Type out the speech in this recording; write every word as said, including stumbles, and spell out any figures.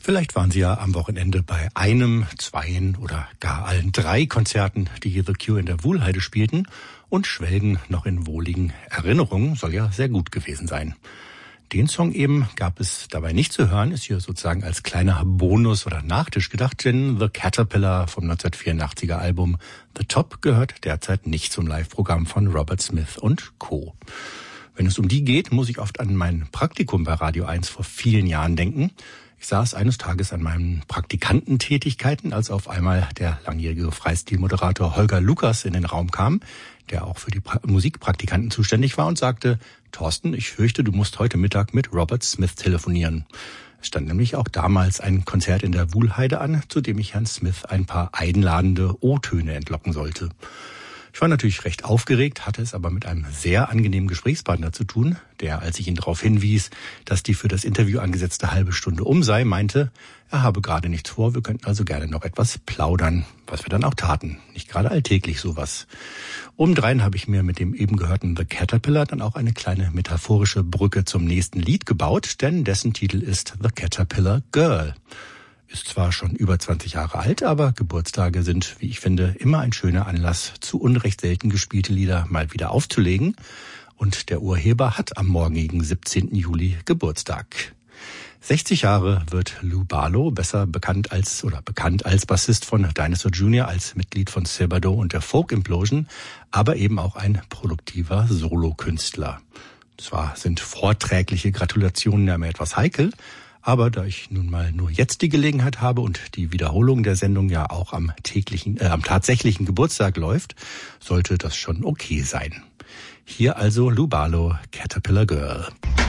Vielleicht waren Sie ja am Wochenende bei einem, zweien oder gar allen drei Konzerten, die The Cure in der Wuhlheide spielten, und schwelgen noch in wohligen Erinnerungen, soll ja sehr gut gewesen sein. Den Song eben gab es dabei nicht zu hören, ist hier sozusagen als kleiner Bonus oder Nachtisch gedacht, denn The Caterpillar vom neunzehnhundertvierundachtziger Album The Top gehört derzeit nicht zum Live-Programm von Robert Smith und Co. Wenn es um die geht, muss ich oft an mein Praktikum bei Radio eins vor vielen Jahren denken. Ich saß eines Tages an meinen Praktikantentätigkeiten, als auf einmal der langjährige Freistilmoderator Holger Lukas in den Raum kam, der auch für die pra- Musikpraktikanten zuständig war und sagte: Thorsten, ich fürchte, du musst heute Mittag mit Robert Smith telefonieren. Es stand nämlich auch damals ein Konzert in der Wuhlheide an, zu dem ich Herrn Smith ein paar einladende O-Töne entlocken sollte. Ich war natürlich recht aufgeregt, hatte es aber mit einem sehr angenehmen Gesprächspartner zu tun, der, als ich ihn darauf hinwies, dass die für das Interview angesetzte halbe Stunde um sei, meinte, er habe gerade nichts vor, wir könnten also gerne noch etwas plaudern, was wir dann auch taten. Nicht gerade alltäglich sowas. Umdrein habe ich mir mit dem eben gehörten The Caterpillar dann auch eine kleine metaphorische Brücke zum nächsten Lied gebaut, denn dessen Titel ist The Caterpillar Girl. Ist zwar schon über zwanzig Jahre alt, aber Geburtstage sind, wie ich finde, immer ein schöner Anlass, zu Unrecht selten gespielte Lieder mal wieder aufzulegen. Und der Urheber hat am morgigen siebzehnten Juli Geburtstag. sechzig Jahre wird Lou Barlow, besser bekannt als oder bekannt als Bassist von Dinosaur Junior, als Mitglied von Silberdo und der Folk Implosion, aber eben auch ein produktiver Solokünstler. Zwar sind vorträgliche Gratulationen ja immer etwas heikel, aber da ich nun mal nur jetzt die Gelegenheit habe und die Wiederholung der Sendung ja auch am täglichen, äh, am tatsächlichen Geburtstag läuft, sollte das schon okay sein. Hier also Lou Barlow, Caterpillar Girl.